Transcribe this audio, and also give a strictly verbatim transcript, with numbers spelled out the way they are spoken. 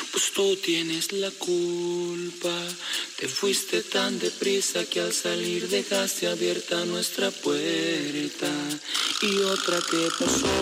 Pues tú tienes la culpa. Te fuiste tan deprisa que al salir dejaste abierta nuestra puerta. Y otra que pasó